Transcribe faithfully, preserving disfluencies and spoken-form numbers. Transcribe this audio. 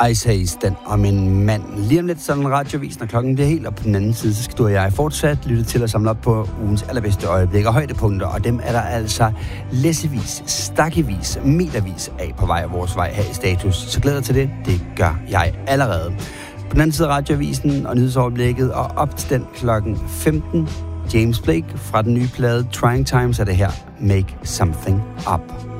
Ice Haze, den om en mand. Lige om lidt sådan en radiovis, når klokken bliver helt, og på den anden side, så skal du og jeg fortsat lytte til at samle op på ugens allerbedste øjeblikke og højdepunkter, og dem er der altså læssevis, stakkevis, metervis af på vej af vores vej her i Status. Så glæder dig til det. Det gør jeg allerede. På den anden side af radioavisen og nyhedsoverblikket, og op til den klokken femten, James Blake fra den nye plade Trying Times er det her, Make Something Up.